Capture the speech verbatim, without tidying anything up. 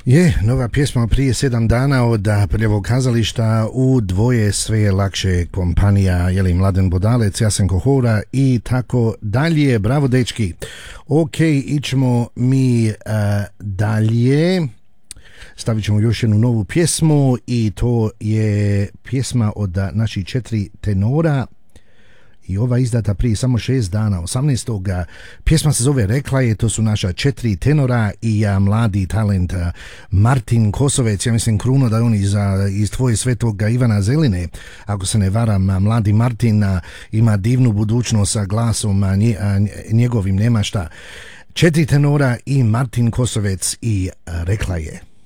Je, nova pjesma prije sedam dana od Prljavog kazališta u dvoje sve je lakše kompanija, jeli Mladen Bodalec, Jasenko Hora i tako dalje. Bravo dečki. Ok, ićemo mi uh, dalje. Stavit ćemo još jednu novu pjesmu i to je pjesma od naših četiri tenora. I ova izdata prije samo šest dana, osamnaestog Pjesma se zove Rekla je, to su naša četiri tenora i a, mladi talent a, Martin Kosovec, ja mislim Kruno da je on iz, a, iz tvoje Svetog Ivana Zeline, ako se ne varam, a, mladi Martin a, ima divnu budućnost sa glasom a, nje, a, njegovim, nema šta. Četiri tenora i Martin Kosovec i a, Rekla je.